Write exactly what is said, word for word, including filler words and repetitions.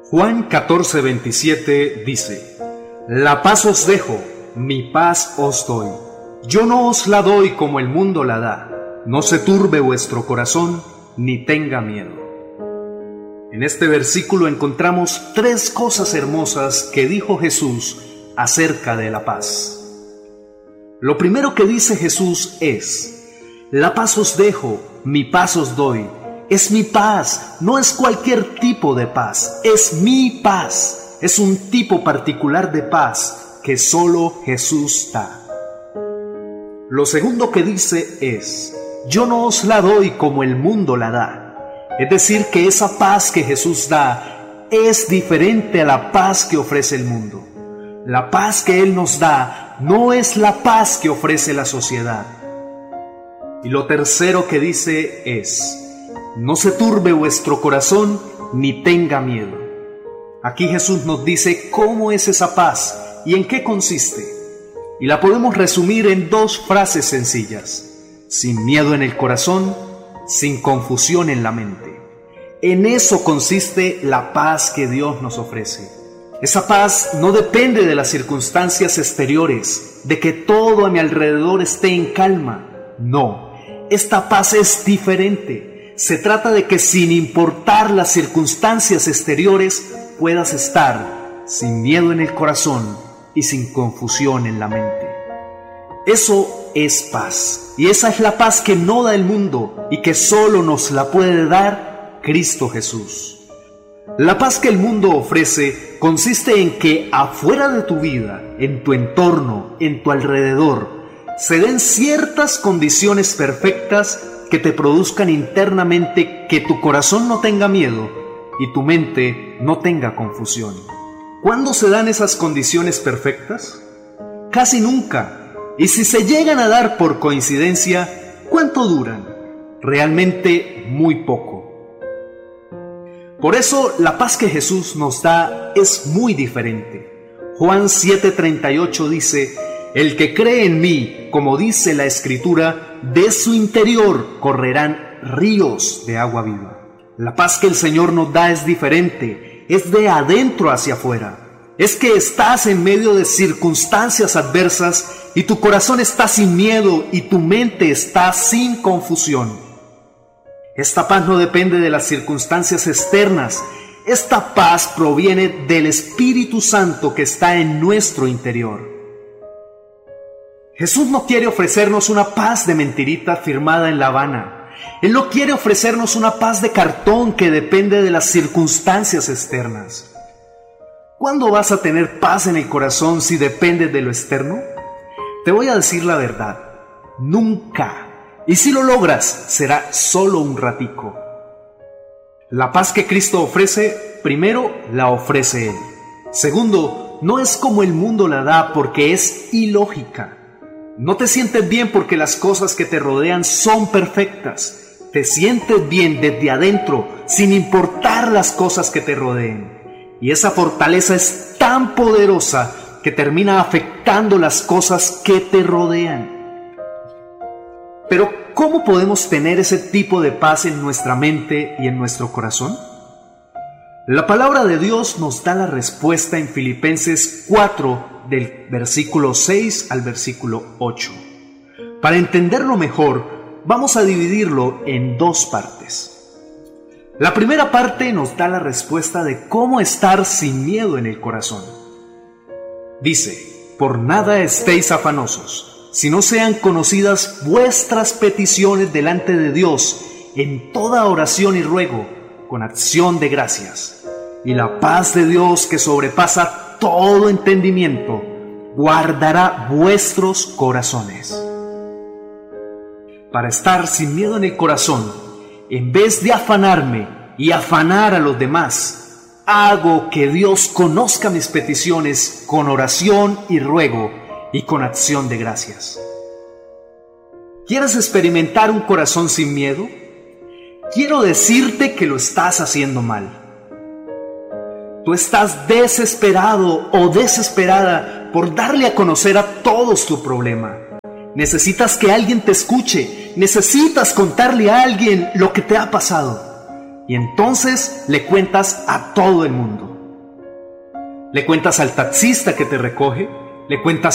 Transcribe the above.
Juan catorce veintisiete dice: La paz os dejo, mi paz os doy. Yo no os la doy como el mundo la da. No se turbe vuestro corazón, ni tenga miedo. En este versículo encontramos tres cosas hermosas que dijo Jesús acerca de la paz. Lo primero que dice Jesús es: La paz os dejo, mi paz os doy. Es mi paz, no es cualquier tipo de paz, es mi paz. Es un tipo particular de paz que solo Jesús da. Lo segundo que dice es: Yo no os la doy como el mundo la da. Es decir, que esa paz que Jesús da es diferente a la paz que ofrece el mundo. La paz que Él nos da no es la paz que ofrece la sociedad. Y lo tercero que dice es: No se turbe vuestro corazón, ni tenga miedo. Aquí Jesús nos dice cómo es esa paz y en qué consiste. Y la podemos resumir en dos frases sencillas: sin miedo en el corazón, sin confusión en la mente. En eso consiste la paz que Dios nos ofrece. Esa paz no depende de las circunstancias exteriores, de que todo a mi alrededor esté en calma. No, esta paz es diferente. Se trata de que sin importar las circunstancias exteriores, puedas estar sin miedo en el corazón y sin confusión en la mente. Eso es paz, y esa es la paz que no da el mundo y que solo nos la puede dar Cristo Jesús. La paz que el mundo ofrece consiste en que afuera de tu vida, en tu entorno, en tu alrededor, se den ciertas condiciones perfectas que te produzcan internamente que tu corazón no tenga miedo y tu mente no tenga confusión. ¿Cuándo se dan esas condiciones perfectas? Casi nunca. Y si se llegan a dar por coincidencia, ¿cuánto duran? Realmente muy poco. Por eso la paz que Jesús nos da es muy diferente. Juan siete treinta y ocho dice: El que cree en mí, como dice la Escritura, de su interior correrán ríos de agua viva. La paz que el Señor nos da es diferente, es de adentro hacia afuera. Es que estás en medio de circunstancias adversas y tu corazón está sin miedo y tu mente está sin confusión. Esta paz no depende de las circunstancias externas. Esta paz proviene del Espíritu Santo que está en nuestro interior. Jesús no quiere ofrecernos una paz de mentirita firmada en La Habana. Él no quiere ofrecernos una paz de cartón que depende de las circunstancias externas. ¿Cuándo vas a tener paz en el corazón si depende de lo externo? Te voy a decir la verdad: nunca. Y si lo logras, será solo un ratico. La paz que Cristo ofrece, primero, la ofrece Él. Segundo, no es como el mundo la da porque es ilógica. No te sientes bien porque las cosas que te rodean son perfectas. Te sientes bien desde adentro, sin importar las cosas que te rodeen. Y esa fortaleza es tan poderosa que termina afectando las cosas que te rodean. Pero, ¿cómo podemos tener ese tipo de paz en nuestra mente y en nuestro corazón? La palabra de Dios nos da la respuesta en Filipenses cuatro, del versículo seis al versículo ocho. Para entenderlo mejor, vamos a dividirlo en dos partes. La primera parte nos da la respuesta de cómo estar sin miedo en el corazón. Dice: Por nada estéis afanosos, si no sean conocidas vuestras peticiones delante de Dios en toda oración y ruego, con acción de gracias. Y la paz de Dios, que sobrepasa todo entendimiento, guardará vuestros corazones. Para estar sin miedo en el corazón, en vez de afanarme y afanar a los demás, hago que Dios conozca mis peticiones con oración y ruego y con acción de gracias. ¿Quieres experimentar un corazón sin miedo? Quiero decirte que lo estás haciendo mal. Tú estás desesperado o desesperada por darle a conocer a todos tu problema. Necesitas que alguien te escuche, necesitas contarle a alguien lo que te ha pasado. Y entonces le cuentas a todo el mundo. Le cuentas al taxista que te recoge, le cuentas